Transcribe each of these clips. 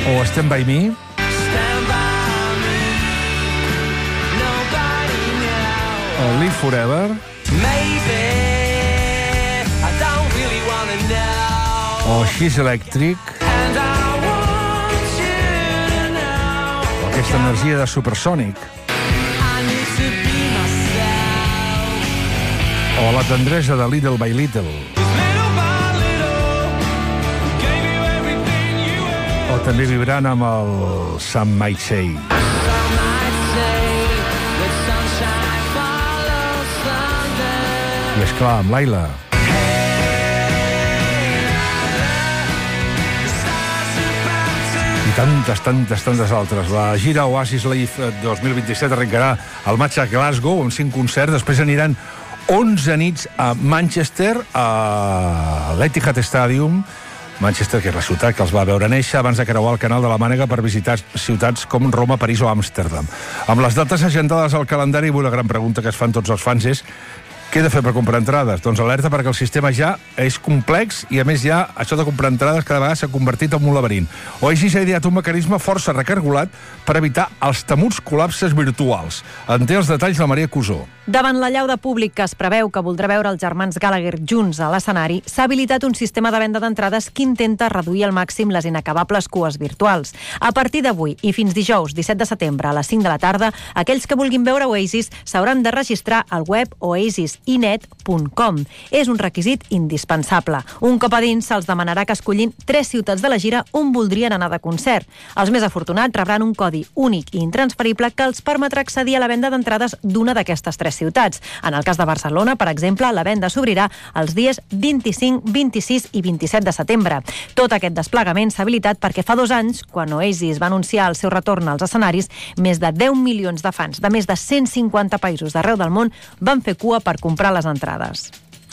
o Stand By Me, o Live Forever, o She's Electric, o aquesta energia de Supersonic, o la tendresa de Little by Little, o també vibrant amb el Some Might Say. I esclar, amb l'Aila. I tantes altres. La gira Oasis Live 2027 arrencarà al maig a Glasgow amb 5 concerts, després aniran 11 nits a Manchester, a l'Etihad Stadium, Manchester, que és la ciutat que els va veure néixer abans de creuar el Canal de la Mànega per visitar ciutats com Roma, París o Amsterdam. Amb les dates agendades al calendari, avui la gran pregunta que es fan tots els fans és: què he de fer per comprar entrades? Doncs alerta, perquè el sistema ja és complex i, a més, ja això de comprar entrades cada vegada s'ha convertit en un laberint. Oasis ha ideat un mecanisme força recargolat per evitar els temuts col·lapses virtuals. En té els detalls la Maria Cusó. Davant l'allau de públic que es preveu que voldrà veure els germans Gallagher junts a l'escenari, s'ha habilitat un sistema de venda d'entrades que intenta reduir al màxim les inacabables cues virtuals. A partir d'avui i fins dijous 17 de setembre a les 5 de la tarda, aquells que vulguin veure Oasis s'hauran de registrar al web oasisinet.com. És un requisit indispensable. Un cop a dins se'ls demanarà que escollin 3 ciutats de la gira on voldrien anar de concert. Els més afortunats rebran un codi únic i intransferible que els permetrà accedir a la venda d'entrades d'una d'aquestes 3 ciutats. En el cas de Barcelona, per exemple, la venda s'obrirà els dies 25, 26 i 27 de setembre. Tot aquest desplegament s'ha habilitat perquè fa 2 anys, quan Oasis va anunciar el seu retorn als escenaris, més de 10 milions de fans de més de 150 països d'arreu del món van fer cua per comprar les entrades.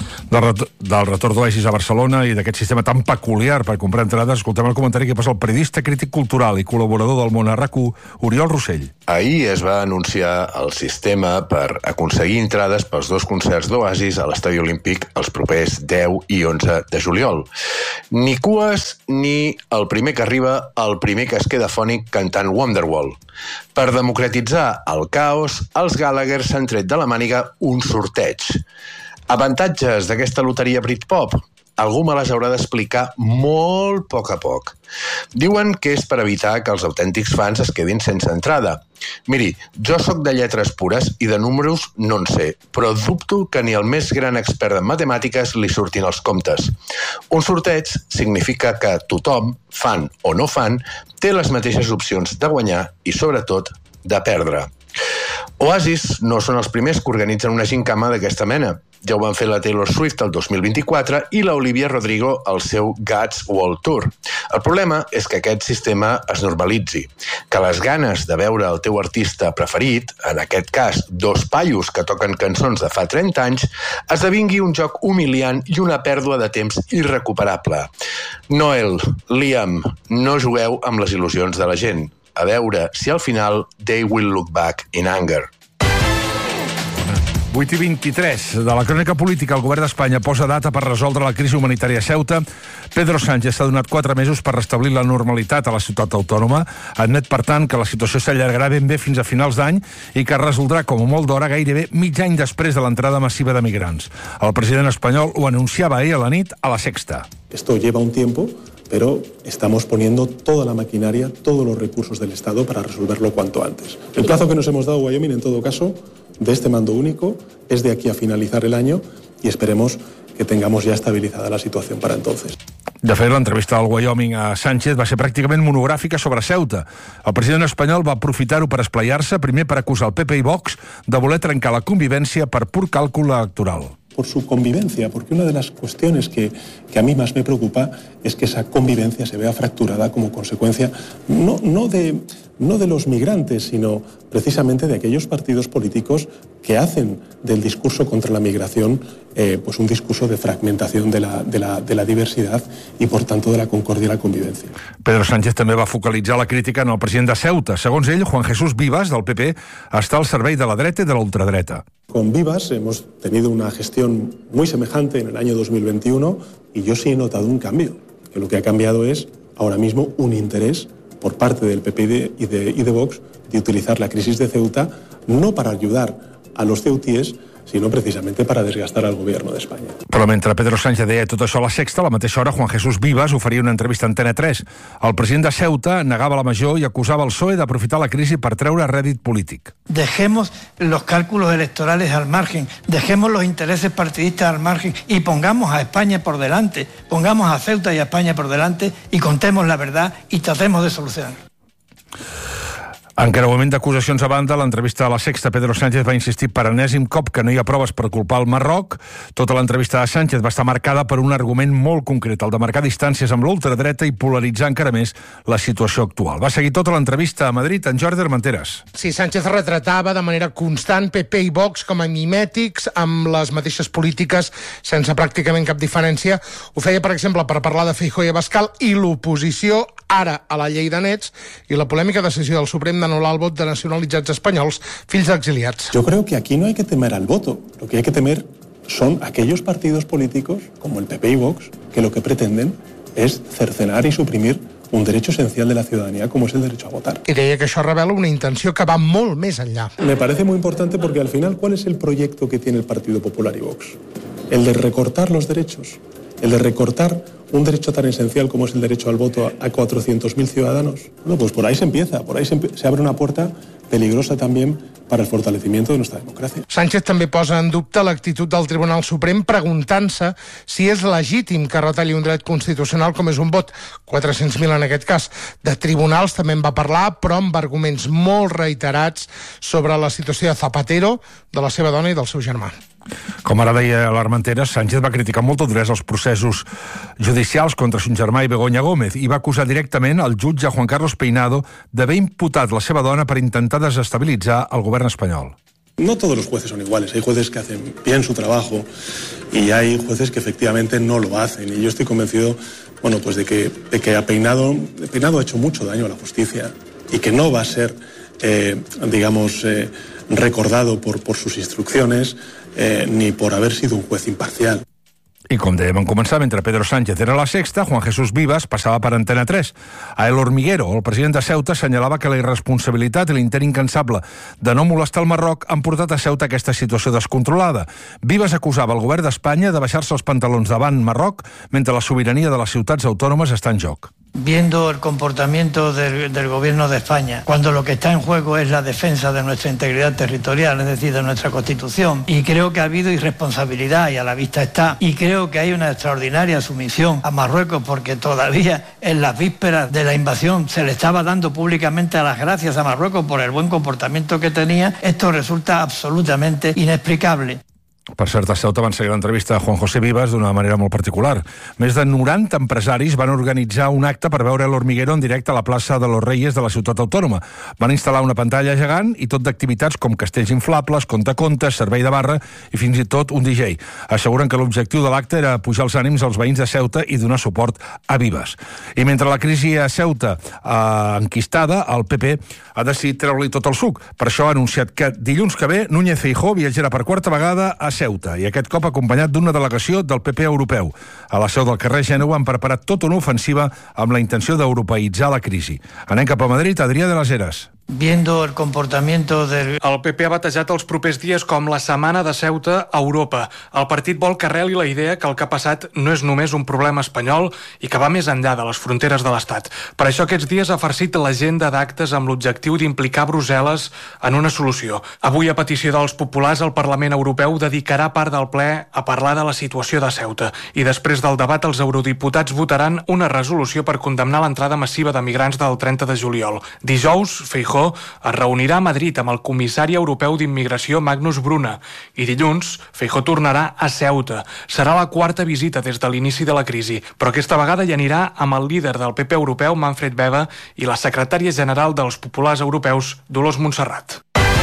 Del retorn d'Oasis a Barcelona i d'aquest sistema tan peculiar per comprar entrades, escoltem el comentari que passa el periodista, crític cultural i col·laborador del Món a RAC1, Oriol Rossell. Ahir es va anunciar el sistema per aconseguir entrades pels 2 concerts d'Oasis a l'Estadi Olímpic els propers 10 i 11 de juliol. Ni cues ni el primer que arriba, el primer que es queda fònic cantant Wonderwall. Per democratitzar el caos, els Gallagher s'han tret de la màniga un sorteig. Avantatges d'aquesta loteria Britpop? Algú me les haurà d'explicar molt a poc. Diuen que és per evitar que els autèntics fans es quedin sense entrada. Miri, jo sóc de lletres pures i de números no en sé, però dubto que ni el més gran expert en matemàtiques li surtin els comptes. Un sorteig significa que tothom, fan o no fan, té les mateixes opcions de guanyar i, sobretot, de perdre. Oasis no són els primers que organitzen una gincama d'aquesta mena. Ja ho van fer la Taylor Swift el 2024 i la Olivia Rodrigo al seu Guts World Tour. El problema és que aquest sistema es normalitzi, que les ganes de veure el teu artista preferit, en aquest cas 2 paios que toquen cançons de fa 30 anys, esdevingui un joc humiliant i una pèrdua de temps irrecuperable. Noel, Liam, no jugueu amb les il·lusions de la gent. A veure si al final they will look back in anger. 8:23 de la crònica política. El govern d'Espanya posa data per resoldre la crisi humanitària a Ceuta. Pedro Sánchez s'ha donat 4 mesos per restablir la normalitat a la ciutat autònoma. Admet, per tant, que la situació s'allargarà ben bé fins a finals d'any i que es resoldrà com a molt d'hora gairebé mig any després de l'entrada massiva de migrants. El president espanyol ho anunciava ahir a la nit a La Sexta. Esto lleva un tiempo, pero estamos poniendo toda la maquinaria, todos los recursos del Estado para resolverlo cuanto antes. El plazo que nos hemos dado, Wyoming, en todo caso, de este mando único, es de aquí a finalizar el año y esperemos que tengamos ya estabilizada la situación para entonces. De fet, l'entrevista del Wyoming a Sánchez va ser pràcticament monogràfica sobre Ceuta. El president espanyol va aprofitar-ho per esplaiar-se, primer per acusar el PP i Vox de voler trencar la convivència per pur càlcul electoral. Por su convivencia, porque una de las cuestiones que a mí más me preocupa es que esa convivencia se vea fracturada como consecuencia no de los migrantes, sino precisamente de aquellos partidos políticos que hacen del discurso contra la migración pues un discurso de fragmentación de la diversidad y, por tanto, de la concordia y la convivencia. Pedro Sánchez també va focalitzar la crítica en el president de Ceuta. Segons ell, Juan Jesús Vivas, del PP, està al servei de la dreta i de la ultradreta. Con Vivas hemos tenido una gestión muy semejante en el año 2021 y yo sí he notado un cambio, que lo que ha cambiado es ahora mismo un interés por parte del PP y de Vox de utilizar la crisis de Ceuta no para ayudar a los ceutíes, sinó precisamente para desgastar al gobierno d'Espanya. Però mentre Pedro Sánchez deia tot això a la Sexta, a la mateixa hora Juan Jesús Vivas oferia una entrevista a Antena 3. El president de Ceuta negava la major i acusava el PSOE d'aprofitar la crisi per treure rèdit polític. Dejemos los cálculos electorales al margen, dejemos los intereses partidistas al margen y pongamos a España por delante, pongamos a Ceuta y a España por delante y contemos la verdad y tratemos de solucionar. En creuament d'acusacions a banda, a l'entrevista a la Sexta, Pedro Sánchez va insistir per enèsim cop que no hi ha proves per culpar el Marroc. Tota l'entrevista de Sánchez va estar marcada per un argument molt concret, el de marcar distàncies amb l'ultradreta i polaritzar encara més la situació actual. Va seguir tota l'entrevista a Madrid en Jordi Armenteres. Sí, Sánchez retratava de manera constant PP i Vox com a mimètics, amb les mateixes polítiques, sense pràcticament cap diferència. Ho feia, per exemple, per parlar de Feijóo i Abascal i l'oposició ara a la llei de nets i la polèmica decisió del Suprem d'anular el vot de nacionalitzats espanyols, fills d'exiliats. Yo creo que aquí no hay que temer al voto. Lo que hay que temer son aquellos partidos políticos, como el PP y Vox, que lo que pretenden es cercenar y suprimir un derecho esencial de la ciudadanía, como es el derecho a votar. I deia que això revela una intenció que va molt més enllà. Me parece muy importante porque al final, ¿cuál es el proyecto que tiene el Partido Popular y Vox? El de recortar los derechos, el de recortar un derecho tan esencial como es el derecho al voto a 400.000 ciudadanos. Bueno, pues por ahí se empieza, por ahí se abre una puerta peligrosa también para el fortalecimiento de nuestra democracia. Sánchez també posa en dubte l'actitud del Tribunal Suprem preguntant-se si és legítim que retalli un dret constitucional com és un vot, 400.000 en aquest cas. De tribunals també en va parlar, però amb arguments molt reiterats sobre la situació de Zapatero, de la seva dona i del seu germà. Com ara deia l'Armenteres, Sánchez va criticar molt de duresa els processos judicials contra son germà i Begoña Gómez i va acusar directament el jutge Juan Carlos Peinado d'haver imputat la seva dona per intentar desestabilitzar el govern espanyol. No todos los jueces son iguales. Hay jueces que hacen bien su trabajo y hay jueces que efectivamente no lo hacen. Y yo estoy convencido, bueno, pues de que a Peinado ha hecho mucho daño a la justicia y que no va a ser, recordado por sus instruccions ni por haver sido un juez imparcial. I com dèiem en començar, mentre Pedro Sánchez era a la Sexta, Juan Jesús Vivas passava per Antena 3. A El Hormiguero, el president de Ceuta, assenyalava que la irresponsabilitat i l'intent incansable de no molestar el Marroc han portat a Ceuta aquesta situació descontrolada. Vivas acusava el govern d'Espanya de baixar-se els pantalons davant Marroc mentre la sobirania de les ciutats autònomes està en joc. Viendo el comportamiento del gobierno de España, cuando lo que está en juego es la defensa de nuestra integridad territorial, es decir, de nuestra Constitución, y creo que ha habido irresponsabilidad y a la vista está, y creo que hay una extraordinaria sumisión a Marruecos porque todavía en las vísperas de la invasión se le estaba dando públicamente las gracias a Marruecos por el buen comportamiento que tenía. Esto resulta absolutamente inexplicable. Per cert, a Ceuta van seguir l'entrevista a Juan José Vivas d'una manera molt particular. Més de 90 empresaris van organitzar un acte per veure l'Hormiguero en directe a la plaça de los Reyes de la ciutat autònoma. Van instal·lar una pantalla gegant i tot d'activitats com castells inflables, contacontes, servei de barra i fins i tot un DJ. Asseguren que l'objectiu de l'acte era pujar els ànims als veïns de Ceuta i donar suport a Vivas. I mentre la crisi a Ceuta enquistada, el PP ha decidit treure-li tot el suc. Per això ha anunciat que dilluns que ve Núñez Feijóo viatjarà per quarta vegada a Ceuta i aquest cop acompanyat d'una delegació del PP europeu. A la seu del carrer Gènova han preparat tota una ofensiva amb la intenció d'europeïtzar la crisi. Anem cap a Madrid, Adrià de las Heras. Viendo el comportamiento del... El PP ha batejat els propers dies com la setmana de Ceuta a Europa. El partit vol que arreli la idea que el que ha passat no és només un problema espanyol i que va més enllà de les fronteres de l'Estat. Per això aquests dies ha farcit l'agenda d'actes amb l'objectiu d'implicar Brussel·les en una solució. Avui, a petició dels populars, el Parlament Europeu dedicarà part del ple a parlar de la situació de Ceuta i després del debat els eurodiputats votaran una resolució per condemnar l'entrada massiva de migrants del 30 de juliol. Dijous, Feijóo es reunirà a Madrid amb el comissari europeu d'immigració Magnus Brunner i dilluns Feijóo tornarà a Ceuta. Serà la quarta visita des de l'inici de la crisi, però aquesta vegada hi anirà amb el líder del PP europeu Manfred Weber i la secretària general dels populars europeus Dolors Montserrat.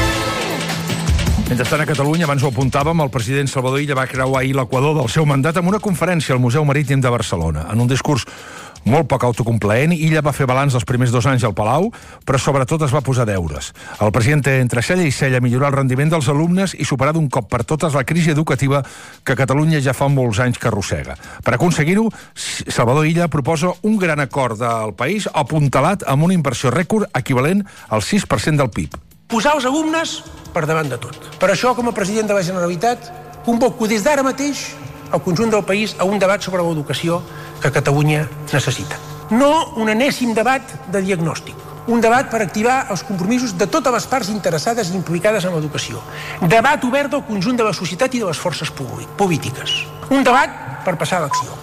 Mentrestant, a Catalunya, abans ho apuntàvem, el president Salvador Illa va creuar ahir l'equador del seu mandat amb una conferència al Museu Marítim de Barcelona. En un discurs molt poc autocomplaent. Illa va fer balanç dels primers 2 anys al Palau, però sobretot es va posar deures. El president té entre cella i cella millorar el rendiment dels alumnes i superar d'un cop per totes la crisi educativa que Catalunya ja fa molts anys que arrossega. Per aconseguir-ho, Salvador Illa proposa un gran acord del país apuntalat amb una inversió rècord equivalent al 6% del PIB. Posar els alumnes per davant de tot. Per això, com a president de la Generalitat, convoco des d'ara mateix el conjunt del país a un debat sobre l'educació que Catalunya necessita. No un enèsim debat de diagnòstic, un debat per activar els compromisos de totes les parts interessades i implicades en l'educació. Debat obert del conjunt de la societat i de les forces polítiques. Un debat per passar a l'acció.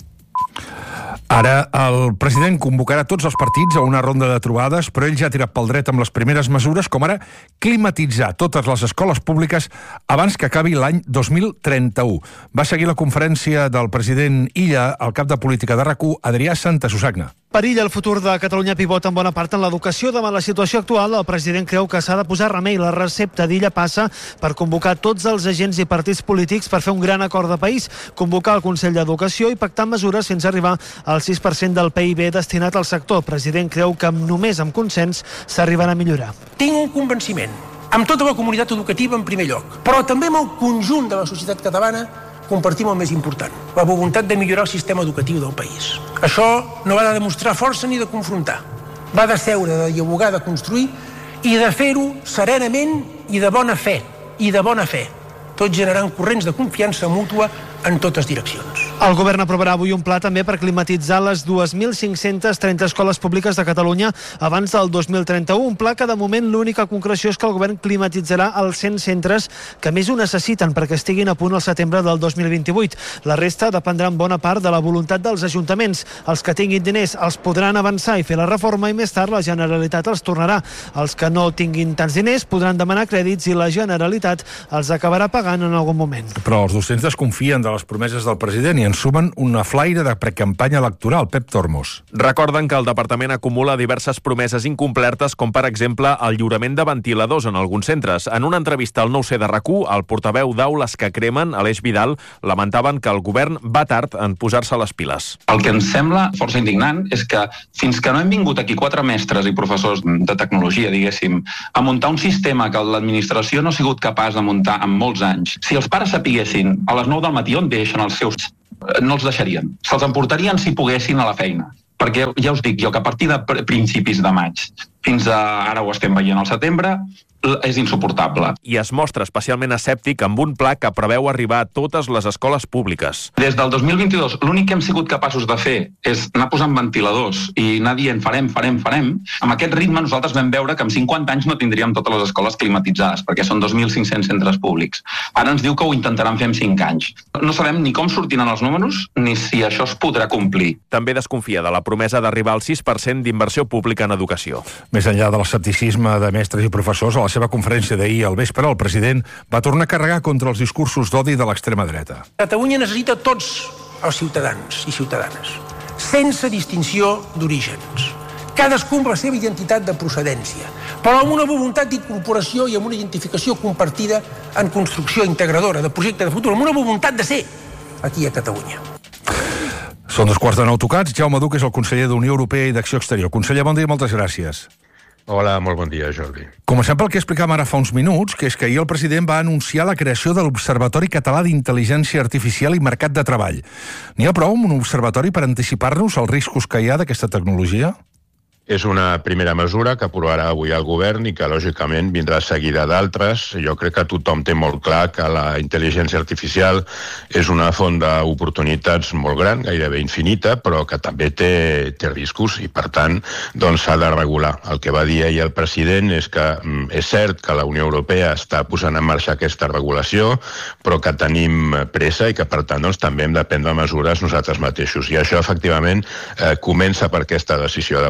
Ara, el president convocarà tots els partits a una ronda de trobades, però ell ja ha tirat pel dret amb les primeres mesures, com ara climatitzar totes les escoles públiques abans que acabi l'any 2031. Va seguir la conferència del president Illa al cap de política de RAC1, Adrià Santasusagna. Per Illa, el futur de Catalunya pivota en bona part en l'educació. Davant la situació actual, el president creu que s'ha de posar remei. La recepta d'Illa passa per convocar tots els agents i partits polítics per fer un gran acord de país, convocar el Consell d'Educació i pactar mesures fins a arribar al 6% del PIB destinat al sector. El president creu que només amb consens s'arribarà a millorar. Tinc un convenciment, amb tota la comunitat educativa en primer lloc, però també amb el conjunt de la societat catalana compartim el més important, la voluntat de millorar el sistema educatiu del país. Això no va de demostrar força ni de confrontar. Va de seure, de dialogar, de construir i de fer-ho serenament i de bona fe. Tot generant corrents de confiança mútua en totes direccions. El govern aprovarà avui un pla també per climatitzar les 2.530 escoles públiques de Catalunya abans del 2031. Un pla que de moment l'única concreció és que el govern climatitzarà els 100 centres que més ho necessiten perquè estiguin a punt al setembre del 2028. La resta dependrà en bona part de la voluntat dels ajuntaments. Els que tinguin diners els podran avançar i fer la reforma i més tard la Generalitat els tornarà. Els que no tinguin tants diners podran demanar crèdits i la Generalitat els acabarà pagant en algun moment. Però els docents desconfien de les promeses del president i en sumen una flaire de precampanya electoral. Pep Tormos. Recorden que el departament acumula diverses promeses incomplertes, com per exemple el lliurament de ventiladors en alguns centres. En una entrevista al 9C de RAC1, el portaveu d'Aules que cremen, Aleix Vidal, lamentaven que el govern va tard en posar-se les piles. El que ens sembla força indignant és que fins que no hem vingut aquí 4 mestres i professors de tecnologia, diguéssim, a muntar un sistema que l'administració no ha sigut capaç de muntar en molts anys, si els pares sapiguessin a les 9 del matí on deixen els seus, no els deixarien. Se'ls emportarien si poguessin a la feina. Perquè ja us dic jo que a partir de principis de maig fins a ara ho estem veient al setembre, és insuportable. I es mostra especialment escèptic amb un pla que preveu arribar a totes les escoles públiques. Des del 2022, l'únic que hem sigut capaços de fer és anar posant ventiladors i anar dient farem. Amb aquest ritme nosaltres vam veure que en 50 anys no tindríem totes les escoles climatitzades, perquè són 2.500 centres públics. Ara ens diu que ho intentaran fer en 5 anys. No sabem ni com sortiran els números, ni si això es podrà complir. També desconfia de la promesa d'arribar al 6% d'inversió pública en educació. Més enllà de l'escepticisme de mestres i professors, a la seva conferència d'ahir al vespre, el president va tornar a carregar contra els discursos d'odi de l'extrema dreta. Catalunya necessita tots els ciutadans i ciutadanes, sense distinció d'orígens. Cadascú amb la seva identitat de procedència, però amb una voluntat d'incorporació i amb una identificació compartida en construcció integradora de projecte de futur, amb una voluntat de ser aquí a Catalunya. Són 2:15 tocats. Jaume Duc és el conseller d'Unió Europea i d'Acció Exterior. Conseller, bon dia i moltes gràcies. Hola, molt bon dia, Jordi. Comencem pel que explicàvem ara fa uns minuts, que és que ahir el president va anunciar la creació de l'Observatori Català d'Intel·ligència Artificial i Mercat de Treball. N'hi ha prou amb un observatori per anticipar-nos als riscos que hi ha d'aquesta tecnologia? És una primera mesura que aprovarà avui el govern i que, lògicament, vindrà seguida d'altres. Jo crec que tothom té molt clar que la intel·ligència artificial és una font d'oportunitats molt gran, gairebé infinita, però que també té riscos i, per tant, doncs s'ha de regular. El que va dir ahir el president és que és cert que la Unió Europea està posant en marxa aquesta regulació, però que tenim pressa i que, per tant, doncs, també hem de prendre mesures nosaltres mateixos. I això, efectivament, comença per aquesta decisió d'avui.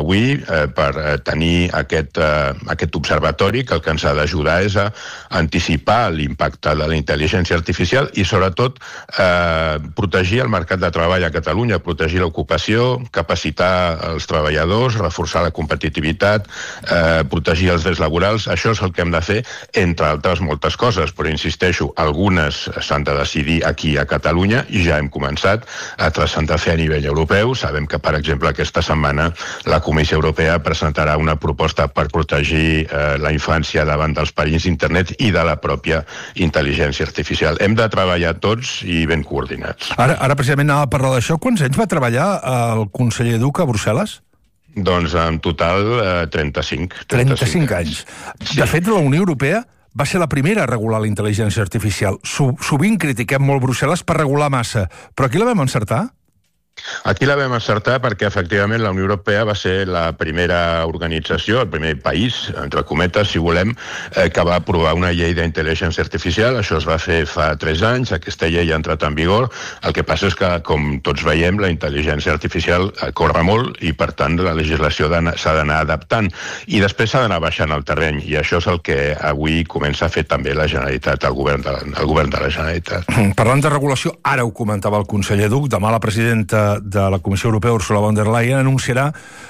per tenir aquest observatori que el que ens ha d'ajudar és a anticipar l'impacte de la intel·ligència artificial i, sobretot, protegir el mercat de treball a Catalunya, protegir l'ocupació, capacitar els treballadors, reforçar la competitivitat, protegir els drets laborals. Això és el que hem de fer, entre altres moltes coses, però insisteixo, algunes s'han de decidir aquí a Catalunya i ja hem començat, altres s'han de fer a nivell europeu. Sabem que, per exemple, aquesta setmana la Comissió Europea presentarà una proposta per protegir la infància davant dels perills d'internet i de la pròpia intel·ligència artificial. Hem de treballar tots i ben coordinats. Ara precisament anava a parlar d'això. Quants anys va treballar el conseller Duque a Brussel·les? Doncs en total 35. 35 anys. Sí. De fet, la Unió Europea va ser la primera a regular la intel·ligència artificial. Sovint critiquem molt Brussel·les per regular massa, però aquí la vam encertar? Aquí la vam encertar perquè, efectivament, la Unió Europea va ser la primera organització, el primer país, entre cometes, si volem, que va aprovar una llei d'intel·ligència artificial. Això es va fer fa 3 anys, aquesta llei ha entrat en vigor. El que passa és que, com tots veiem, la intel·ligència artificial corre molt i, per tant, la legislació s'ha d'anar adaptant. I després s'ha d'anar baixant el terreny, i això és el que avui comença a fer també la Generalitat, el govern de la Generalitat. Parlant de regulació, ara ho comentava el conseller Duch, demà la presidenta de la Comissió Europea, Ursula von der Leyen, anunciarà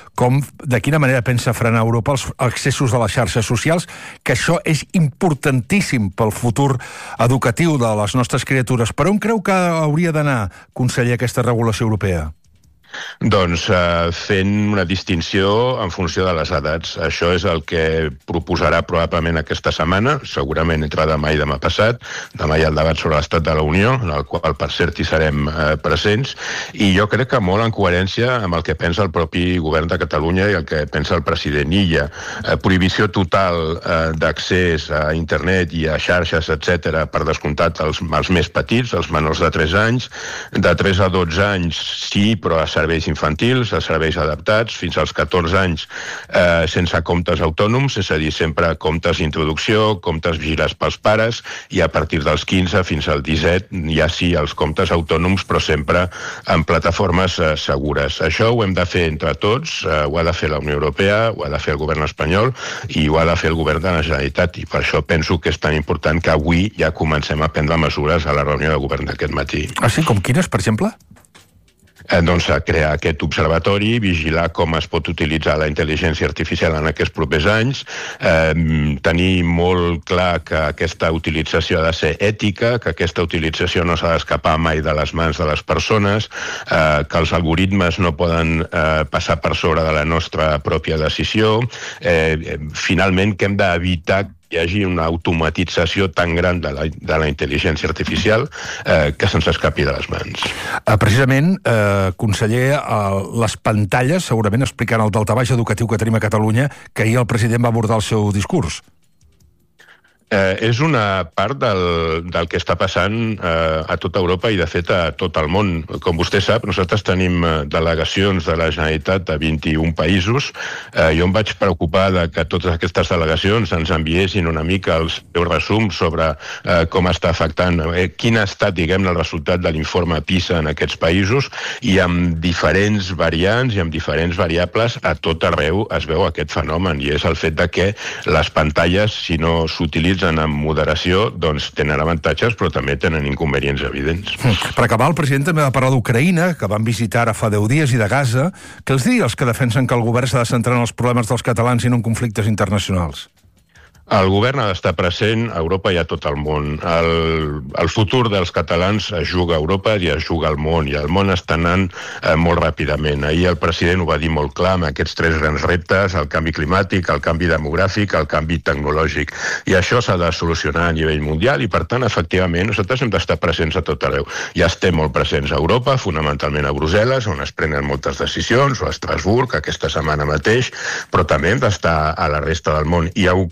de quina manera pensa frenar a Europa els accessos de les xarxes socials, que això és importantíssim pel futur educatiu de les nostres criatures. Per on creu que hauria d'anar, conseller, aquesta regulació europea? Doncs fent una distinció en funció de les edats. Això és el que proposarà probablement aquesta setmana, segurament entre demà i demà passat. Demà hi ha el debat sobre l'estat de la Unió, en el qual, per cert, hi serem presents, i jo crec que molt en coherència amb el que pensa el propi govern de Catalunya i el que pensa el president Illa. Prohibició total d'accés a internet i a xarxes, etc., per descomptat els més petits, els menors de 3 anys. De 3 a 12 anys, sí, però a serveis infantils, a serveis adaptats, fins als 14 anys sense comptes autònoms, és a dir, sempre comptes d'introducció, comptes vigilats pels pares, i a partir dels 15 fins al 17 ja sí els comptes autònoms, però sempre en plataformes segures. Això ho hem de fer entre tots, ho ha de fer la Unió Europea, ho ha de fer el govern espanyol i ho ha de fer el govern de la Generalitat, i per això penso que és tan important que avui ja comencem a prendre mesures a la reunió de govern d'aquest matí. Ah, sí? Com quines, per exemple? Doncs a crear aquest observatori, vigilar com es pot utilitzar la intel·ligència artificial en aquests propers anys, tenir molt clar que aquesta utilització ha de ser ètica, que aquesta utilització no s'ha d'escapar mai de les mans de les persones, que els algoritmes no poden passar per sobre de la nostra pròpia decisió. Finalment, que hem d'evitar hi hagi una automatització tan gran de la intel·ligència artificial que se'ns escapi de les mans. Precisament, conseller, les pantalles segurament explicaran el daltabaix educatiu que tenim a Catalunya, que ahir el president va abordar el seu discurs. És una part del que està passant a tota Europa i, de fet, a tot el món. Com vostè sap, nosaltres tenim delegacions de la Generalitat a 21 països. Jo em vaig preocupar de que totes aquestes delegacions ens enviessin una mica els seus resums sobre com està afectant, quin ha estat, diguem-ne, el resultat de l'informe PISA en aquests països, i amb diferents variants i amb diferents variables a tot arreu es veu aquest fenomen, i és el fet de que les pantalles, si no s'utilitzen amb moderació, doncs tenen avantatges, però també tenen inconvenients evidents. Per acabar, el president també va parlar d'Ucraïna, que van visitar ara fa 10 dies, i de Gaza. Què els diria els que defensen que el govern s'ha de centrar en els problemes dels catalans i no en conflictes internacionals? El govern ha d'estar present a Europa i a tot el món. El futur dels catalans es juga a Europa i es juga al món, i el món està anant molt ràpidament. Ahir el president ho va dir molt clar amb aquests 3 grans reptes: el canvi climàtic, el canvi demogràfic, el canvi tecnològic. I això s'ha de solucionar a nivell mundial, i per tant, efectivament, nosaltres hem d'estar presents a tot arreu. Ja estem molt presents a Europa, fonamentalment a Brussel·les, on es prenen moltes decisions, o a Estrasburg, aquesta setmana mateix, però també hem d'estar a la resta del món. I a Ucraïna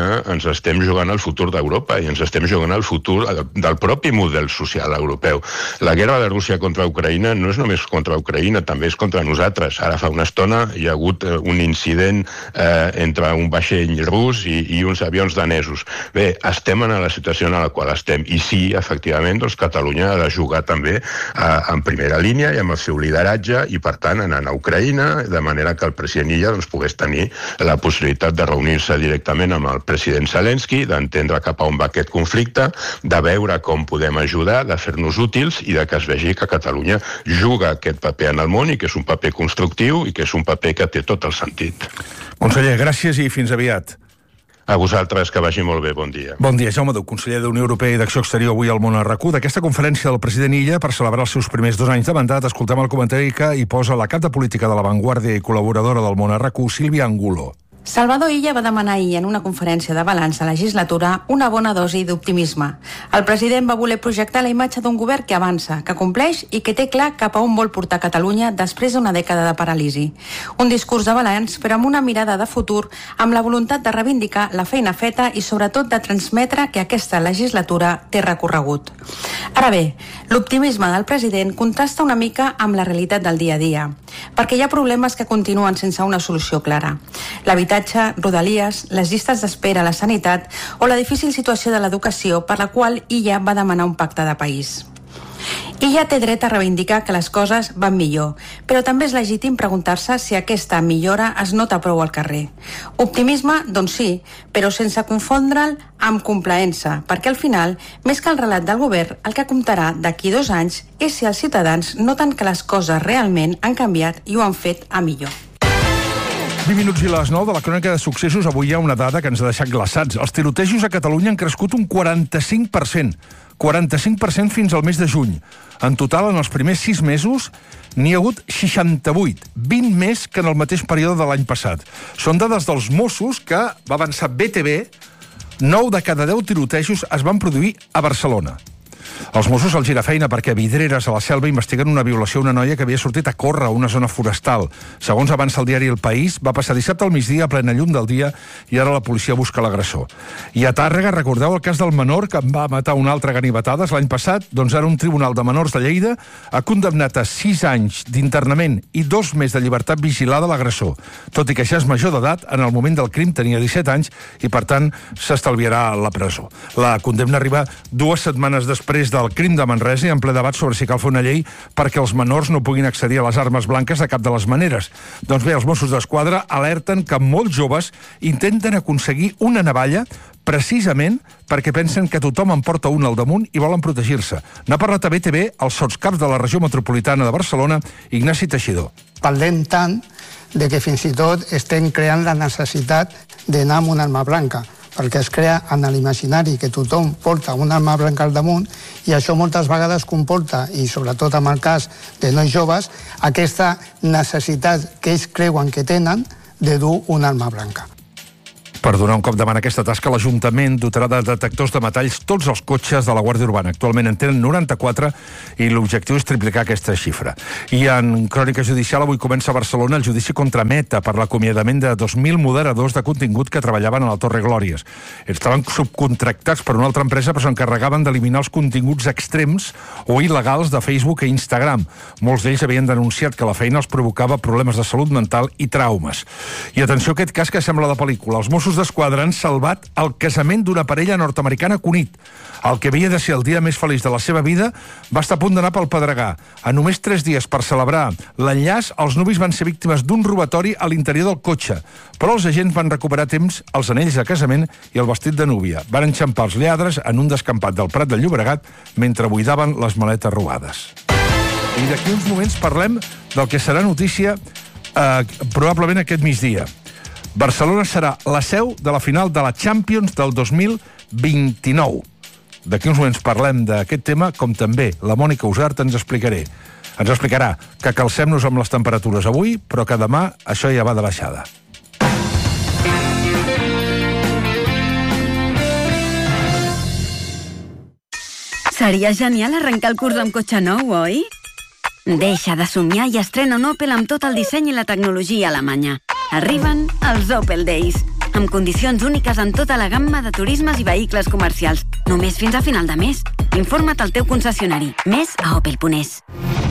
Ucraïna ens estem jugant el futur d'Europa i ens estem jugant el futur del propi model social europeu. La guerra de Rússia contra Ucraïna no és només contra Ucraïna, també és contra nosaltres. Ara fa una estona hi ha hagut un incident entre un vaixell rus i uns avions danesos. Bé, estem en la situació en la qual estem i sí, efectivament, doncs Catalunya ha de jugar també en primera línia i amb el seu lideratge i, per tant, anant a Ucraïna, de manera que el president Illa pogués tenir la possibilitat de reunir-se directament amb el president Zelensky, d'entendre cap a on va aquest conflicte, de veure com podem ajudar, de fer-nos útils i de que es vegi que Catalunya juga aquest paper en el món i que és un paper constructiu i que és un paper que té tot el sentit. Conseller, gràcies i fins aviat. A vosaltres, que vagi molt bé, bon dia. Bon dia, Jaume Duc, conseller d'Unió Europea i d'Acció Exterior, avui al Món a RAC1. D'aquesta conferència del president Illa per celebrar els seus primers 2 anys de mandat, escoltem el comentari que hi posa la cap de política de La Vanguardia i col·laboradora del Món a RAC1, Sílvia Angulo. Salvador Illa va demanar ahir en una conferència de balanç de legislatura una bona dosi d'optimisme. El president va voler projectar la imatge d'un govern que avança, que compleix i que té clar cap a on vol portar Catalunya després d'una dècada de paràlisi. Un discurs de balanç, però amb una mirada de futur, amb la voluntat de reivindicar la feina feta i sobretot de transmetre que aquesta legislatura té recorregut. Ara bé, l'optimisme del president contrasta una mica amb la realitat del dia a dia, perquè hi ha problemes que continuen sense una solució clara. L'habitatge, Rodalies, les llistes d'espera a la sanitat o la difícil situació de l'educació per la qual Illa va demanar un pacte de país. Illa té dret a reivindicar que les coses van millor, però també és legítim preguntar-se si aquesta millora es nota prou al carrer. Optimisme, doncs sí, però sense confondre'l amb complaença, perquè al final, més que el relat del govern, el que comptarà d'aquí 2 anys és si els ciutadans noten que les coses realment han canviat i ho han fet a millor. 20 minuts i les 9 de la crònica de successos. Avui hi ha una dada que ens ha deixat glaçats. Els tirotejos a Catalunya han crescut un 45%. 45% fins al mes de juny. En total, en els primers 6 mesos, n'hi ha hagut 68, 20 més que en el mateix període de l'any passat. Són dades dels Mossos que va avançar BTV. 9 de cada 10 tirotejos es van produir a Barcelona. Els Mossos els gira feina perquè a Vidreres, a la Selva, investiguen una violació a una noia que havia sortit a córrer a una zona forestal. Segons avança el diari El País, va passar dissabte al migdia a plena llum del dia i ara la policia busca l'agressor. I a Tàrrega, recordeu el cas del menor que va matar un altre a ganivetades l'any passat? Doncs ara un tribunal de menors de Lleida ha condemnat a 6 anys d'internament i 2 més de llibertat vigilada l'agressor. Tot i que ja és major d'edat, en el moment del crim tenia 17 anys i, per tant, s'estalviarà la presó. La condemna arriba 2 setmanes després del crim de Manresa i en ple debat sobre si cal fer una llei perquè els menors no puguin accedir a les armes blanques de cap de les maneres. Doncs bé, els Mossos d'Esquadra alerten que molts joves intenten aconseguir una navalla precisament perquè pensen que tothom en porta una al damunt i volen protegir-se. N'ha parlat a BTV el sotscap de la regió metropolitana de Barcelona, Ignasi Teixidor. Parlem tant de que fins i tot estem creant la necessitat d'anar amb una arma blanca, perquè es crea en l'imaginari que tothom porta una arma blanca al damunt i això moltes vegades comporta, i sobretot en el cas de nois joves, aquesta necessitat que ells creuen que tenen de dur una arma blanca. Per donar un cop de mà a aquesta tasca, l'Ajuntament dotarà de detectors de metalls tots els cotxes de la Guàrdia Urbana. Actualment en tenen 94 i l'objectiu és triplicar aquesta xifra. I en crònica judicial, avui comença a Barcelona el judici contra Meta per l'acomiadament de 2.000 moderadors de contingut que treballaven a la Torre Glòries. Estaven subcontractats per una altra empresa però s'encarregaven d'eliminar els continguts extrems o il·legals de Facebook i Instagram. Molts d'ells havien denunciat que la feina els provocava problemes de salut mental i traumes. I atenció a aquest cas que sembla de pel·lícula. Els Mossos d'Esquadra han salvat el casament d'una parella nord-americana a Cunit. El que havia de ser el dia més feliç de la seva vida va estar a punt d'anar pel pedregar. A només 3 dies per celebrar l'enllaç, els nuvis van ser víctimes d'un robatori a l'interior del cotxe. Però els agents van recuperar temps els anells de casament i el vestit de núvia. Van enxampar els lladres en un descampat del Prat del Llobregat mentre buidaven les maletes robades. I d'aquí uns moments parlem del que serà notícia probablement aquest migdia. Barcelona serà la seu de la final de la Champions del 2029. D'aquí uns moments parlem d'aquest tema, com també la Mònica Usart ens explicarà que calcem-nos amb les temperatures avui, però que demà això ja va de baixada. Seria genial arrencar el curs amb cotxe nou, oi? Deixa de somiar i estrena un Opel amb tot el disseny i la tecnologia alemanya. Arriben els Opel Days. amb condicions úniques en tota la gamma de turismes i vehicles comercials. Només fins a final de mes. Informa't al teu concessionari. Més a Opel.es.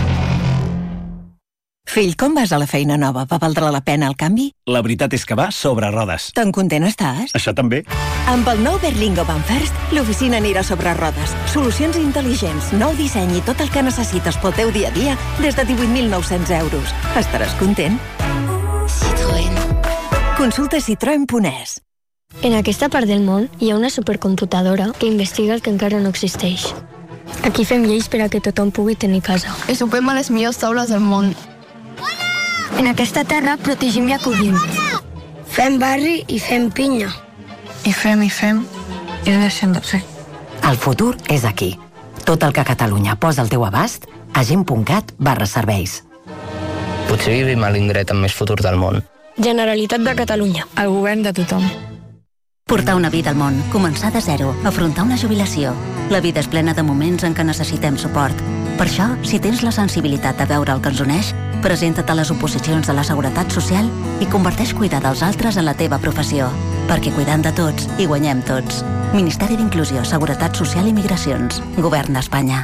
Fill, com vas a la feina nova? Va valdre la pena el canvi? La veritat és que va sobre rodes. Tan content estàs? Això també. Amb el nou Berlingo Van First, l'oficina anirà sobre rodes. Solucions intel·ligents, nou disseny i tot el que necessites pel teu dia a dia des de 18.900 euros. Estaràs content? Citroën. Consulta Citroën.es. En aquesta part del món hi ha una supercomputadora que investiga el que encara no existeix. Aquí fem lleis per a que tothom pugui tenir casa. I sopem a les millors taules del món. En aquesta terra protegim i acollim. Fem barri i fem pinya. I fem, i deixem de fer. El futur és aquí. Tot el que Catalunya posa al teu abast a gent.cat/serveis. Potser vivim a l'indret amb més futur del món. Generalitat de Catalunya. El govern de tothom. Portar una vida al món, començar de zero, afrontar una jubilació. La vida és plena de moments en què necessitem suport. Per això, si tens la sensibilitat de veure el que ens uneix, presenta't a les oposicions de la Seguretat Social i converteix cuidar dels altres en la teva professió. Perquè cuidant de tots, hi guanyem tots. Ministeri d'Inclusió, Seguretat Social i Migracions. Govern d'Espanya.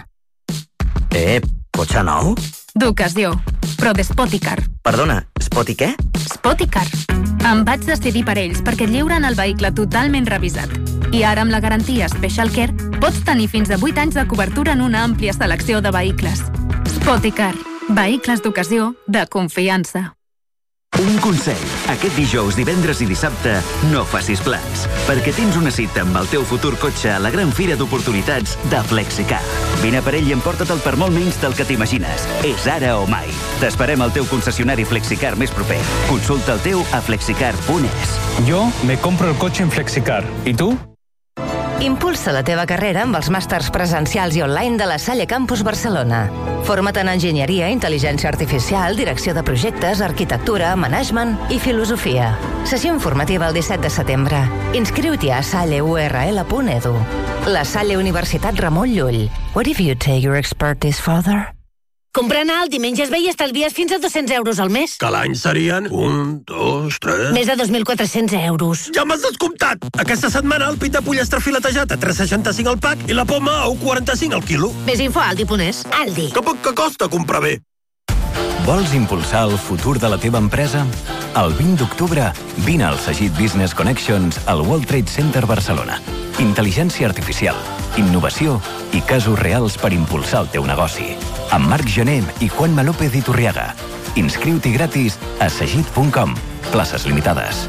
Cotxe nou? D'ocasió, però de Spoticar. Perdona, Spoti què? Spoticar. Em vaig decidir per ells perquè et lliuren el vehicle totalment revisat. I ara amb la garantia Special Care pots tenir fins a 8 anys de cobertura en una àmplia selecció de vehicles. Spoticar. Vehicles d'ocasió de confiança. Un consell. Aquest dijous, divendres i dissabte no facis plans, perquè tens una cita amb el teu futur cotxe a la gran fira d'oportunitats de Flexicar. Vine per ell i emporta't-el per molt menys del que t'imagines. És ara o mai. T'esperem al teu concessionari Flexicar més proper. Consulta el teu a flexicar.es. Jo me compro el cotxe en Flexicar. I tu? Impulsa la teva carrera amb els màsters presencials i online de la Salle Campus Barcelona. Forma't en enginyeria, intel·ligència artificial, direcció de projectes, arquitectura, management i filosofia. Sessió informativa el 17 de setembre. Inscriu-t'hi a salleurl.edu. La Salle Universitat Ramon Llull. What if you take your expertise further? Comprant alt diumenge es veia estalvies fins a 200 euros al mes. Que l'any serien 1, 2, 3... Més de 2.400 euros. Ja m'has descomptat! Aquesta setmana el pita pollastre filetejat a 3,65 al pack i la poma a 1,45 al quilo. Més info a Aldi.es. Aldi. Que poc que costa comprar bé. Vols impulsar el futur de la teva empresa? El 20 d'octubre, vine al Sagit Business Connections al World Trade Center Barcelona. Intel·ligència artificial, innovació i casos reals per impulsar el teu negoci. Amb Marc Gené i Juanma López Iturriaga. Inscriu-t'hi gratis a sagit.com. Places limitades.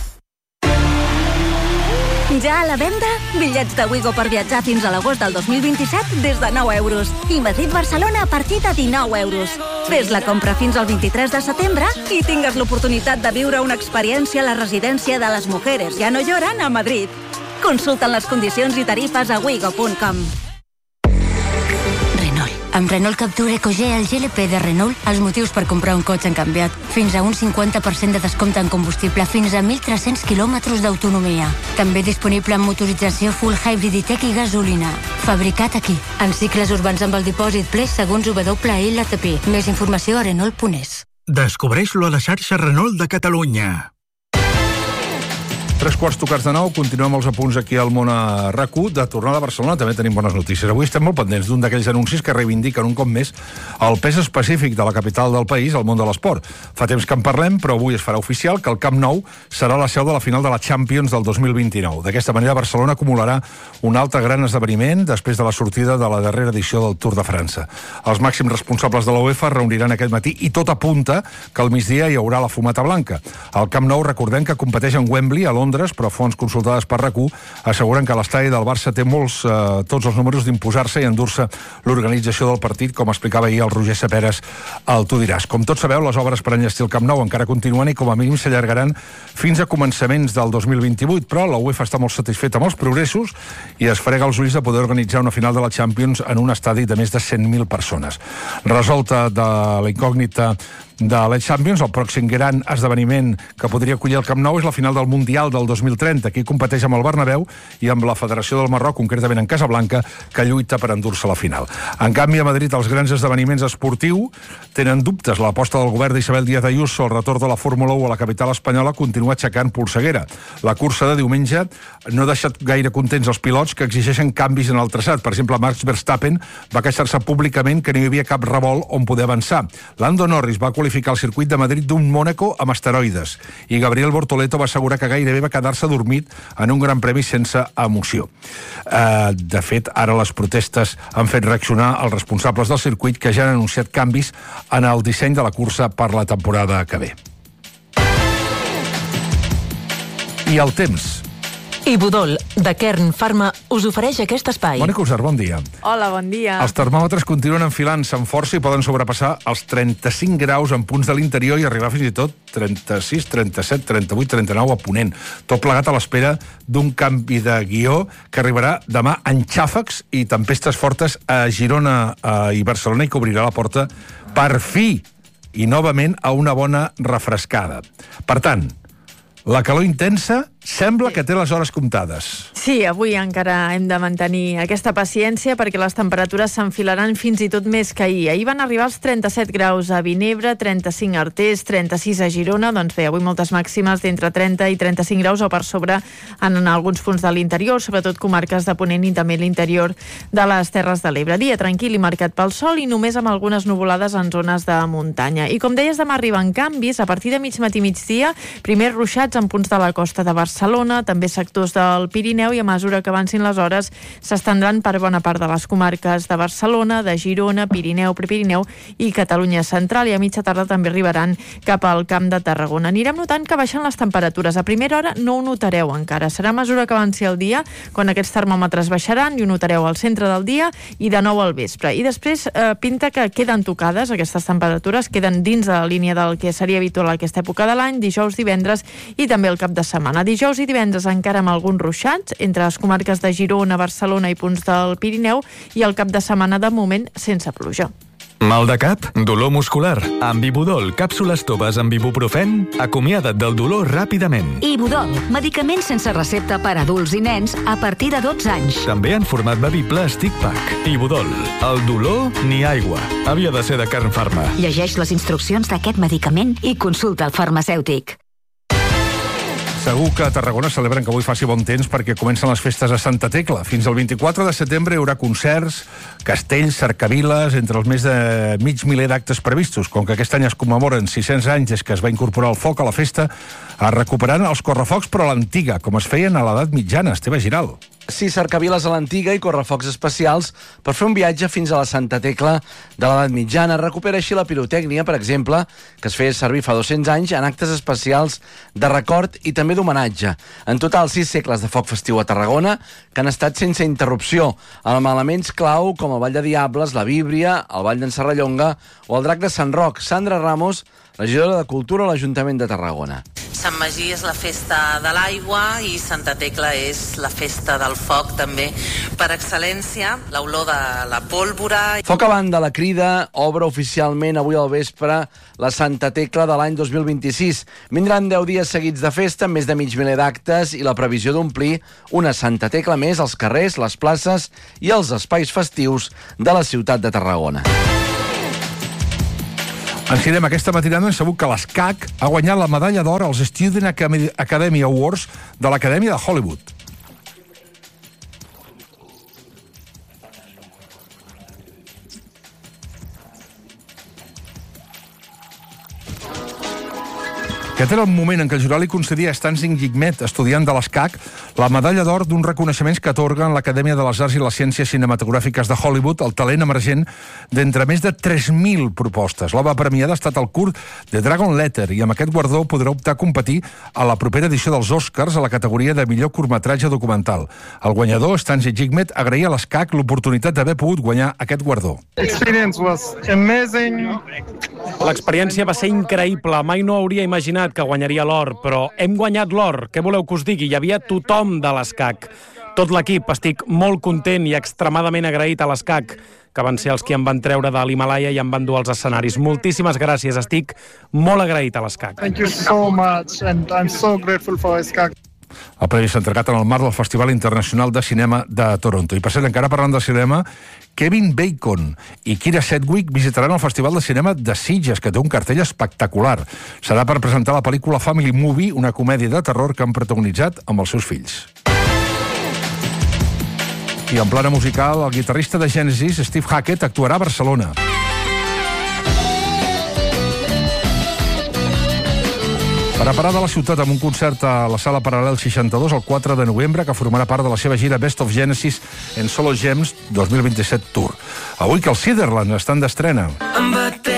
Ja a la venda? Bitllets de Wigo per viatjar fins a l'agost del 2027 des de 9 euros. I Madrid-Barcelona a partir de 19 euros. Fes la compra fins al 23 de setembre i tingues l'oportunitat de viure una experiència a la residència de les Mujeres Ja no lloran a Madrid. Consulta les condicions i tarifes a wigo.com. Amb Renault Captur EcoG, el GLP de Renault, els motius per comprar un cotxe han canviat. Fins a un 50% de descompte en combustible, fins a 1.300 quilòmetres d'autonomia. També disponible en motorització full hybrid i tech i gasolina. Fabricat aquí. En cicles urbans amb el dipòsit ple segons WLTP. Més informació a Renault.es. Descobreix-lo a la xarxa Renault de Catalunya. 9:03, continuem els apunts aquí al món a RAC1. De tornada a Barcelona també tenim bones notícies. Avui estem molt pendents d'un d'aquells anuncis que reivindiquen un cop més el pes específic de la capital del país al món de l'esport. Fa temps que en parlem, però avui es farà oficial que el Camp Nou serà la seu de la final de la Champions del 2029. D'aquesta manera, Barcelona acumularà un altre gran esdeveniment després de la sortida de la darrera edició del Tour de França. Els màxims responsables de la UEFA es reuniran aquest matí i tot apunta que al migdia hi haurà la fumata blanca. El Camp Nou, recordem que competeix en Wembley, a Londres, però fonts consultades per RAC1 asseguren que l'estadi del Barça té tots els números d'imposar-se i endur-se l'organització del partit, com explicava ahir el Roger Saperes al Tu diràs. Com tots sabeu, les obres per enllestir el Camp Nou encara continuen i com a mínim s'allargaran fins a començaments del 2028, però la UEFA està molt satisfeta amb els progressos i es frega els ulls de poder organitzar una final de la Champions en un estadi de més de 100.000 persones. Resolta de la incògnita de la Champions. El pròxim gran esdeveniment que podria acollir el Camp Nou és la final del Mundial del 2030. Aquí competeix amb el Bernabéu i amb la Federació del Marroc, concretament en Casablanca, que lluita per endur-se a la final. En canvi, a Madrid, els grans esdeveniments esportius tenen dubtes. L'aposta del govern d'Isabel Díaz Ayuso al retorn de la Fórmula 1 a la capital espanyola continua aixecant polseguera. La cursa de diumenge no ha deixat gaire contents els pilots, que exigeixen canvis en el traçat. Per exemple, Max Verstappen va queixar-se públicament que no hi havia cap revolt on poder avançar. Lando Norris va qualificar el circuit de Madrid d'un Mònaco amb esteroides i Gabriel Bortoleto va assegurar que gairebé va quedar-se dormit en un gran premi sense emoció. De fet, ara les protestes han fet reaccionar els responsables del circuit, que ja han anunciat canvis en el disseny de la cursa per la temporada que ve. I el temps. Ibudol, de Kern Pharma, us ofereix aquest espai. Mònica Usar, bon dia. Hola, bon dia. Els termòmetres continuen enfilant-se amb força i poden sobrepassar els 35 graus en punts de l'interior i arribar fins i tot 36, 37, 38, 39 a Ponent. Tot plegat a l'espera d'un canvi de guió que arribarà demà en xàfecs i tempestes fortes a Girona i Barcelona i que obrirà la porta per fi i novament a una bona refrescada. Per tant, la calor intensa sembla que té les hores comptades. Sí, avui encara hem de mantenir aquesta paciència perquè les temperatures s'enfilaran fins i tot més que ahir. Ahir van arribar als 37 graus a Vinebre, 35 a Artés, 36 a Girona. Doncs bé, avui moltes màximes d'entre 30 i 35 graus o per sobre en alguns punts de l'interior, sobretot comarques de Ponent i també l'interior de les Terres de l'Ebre. Dia tranquil i marcat pel sol i només amb algunes nuvolades en zones de muntanya. I com deies, demà arriben canvis a partir de mig matí migdia, primers ruixats en punts de la costa de Barcelona, també sectors del Pirineu, i a mesura que avancin les hores s'estendran per bona part de les comarques de Barcelona, de Girona, Pirineu, Prepirineu i Catalunya Central, i a mitja tarda també arribaran cap al Camp de Tarragona. Anirem notant que baixen les temperatures. A primera hora no ho notareu encara. Serà a mesura que avanci el dia quan aquests termòmetres baixaran i ho notareu al centre del dia i de nou al vespre. I després pinta que queden tocades aquestes temperatures, queden dins de la línia del que seria habitual a aquesta època de l'any, dijous, divendres i també el cap de setmana. Dijous i divendres encara amb alguns ruixats entre les comarques de Girona, Barcelona i punts del Pirineu, i el cap de setmana de moment sense pluja. Mal de cap? Dolor muscular? Amb Ibudol, càpsules toves amb ibuprofen, acomiada't del dolor ràpidament. Ibudol, medicament sense recepta per a adults i nens a partir de 12 anys. També en format bevible Stick Pack. Ibudol, el dolor ni aigua. Havia de ser de Kern Pharma. Llegeix les instruccions d'aquest medicament i consulta el farmacèutic. Segur que a Tarragona celebren que avui faci bon temps perquè comencen les festes a Santa Tecla. Fins al 24 de setembre hi haurà concerts, castells, cercaviles, entre els més de mig miler d'actes previstos. Com que aquest any es commemoren 600 anys des que es va incorporar el foc a la festa, es recuperaran els correfocs però a l'antiga, com es feien a l'edat mitjana. Esteve Giral. Sí, cercaviles a l'antiga i correfocs especials per fer un viatge fins a la Santa Tecla de l'edat mitjana. Recupera així la pirotècnia, per exemple, que es feia servir fa 200 anys en actes especials de record i també d'homenatge. En total, 6 segles de foc festiu a Tarragona que han estat sense interrupció, amb elements clau com el Ball de Diables, la Víbria, el Ball d'en Serrallonga o el Drac de Sant Roc. Sandra Ramos, regidora de Cultura a l'Ajuntament de Tarragona. Sant Magí és la festa de l'aigua i Santa Tecla és la festa del foc, també per excel·lència, l'olor de la pólvora. Foc a banda, la Crida obre oficialment avui al vespre la Santa Tecla de l'any 2026. Vindran 10 dies seguits de festa, amb més de mig miler d'actes i la previsió d'omplir una Santa Tecla més als carrers, les places i els espais festius de la ciutat de Tarragona. Encidem aquesta matinada, hem sabut que l'ESCAC ha guanyat la medalla d'or als Student Academy Awards de l'Acadèmia de Hollywood. Aquest era el moment en què el jurat li concedia a Stanzing Yigmet, estudiant de l'ESCAC, la medalla d'or d'un reconeixements que atorguen l'Acadèmia de les Arts i les Ciències Cinematogràfiques de Hollywood al talent emergent d'entre més de 3.000 propostes. L'obra premiada ha estat el curt The Dragon Letter i amb aquest guardó podrà optar a competir a la propera edició dels Oscars a la categoria de millor curtmetratge documental. El guanyador, Stanzing Yigmet, agraïa a l'ESCAC l'oportunitat d'haver pogut guanyar aquest guardó. L'experiència va ser increïble. Mai no hauria imaginat que guanyaria l'or, però hem guanyat l'or. Què voleu que us digui? Hi havia tothom de l'ESCAC. tot l'equip. Estic molt content i extremadament agraït a l'Escac, que van ser els qui em van treure de l'Himalaya i em van dur als escenaris. Moltíssimes gràcies, estic molt agraït a l'Escac. Thank you so much and I'm so grateful for Escac. El premi s'ha entregat en el marc del Festival Internacional de Cinema de Toronto. I per cert, encara parlant de cinema, Kevin Bacon i Kira Sedgwick visitaran el Festival de Cinema de Sitges, que té un cartell espectacular. Serà per presentar la pel·lícula Family Movie, una comèdia de terror que han protagonitzat amb els seus fills. I en plana musical, el guitarrista de Genesis, Steve Hackett, actuarà a Barcelona. Farà parada a la ciutat amb un concert a la Sala Paral·lel 62 el 4 de novembre, que formarà part de la seva gira Best of Genesis en Solo Gems 2027 Tour. Avui que els Cedarland estan d'estrena.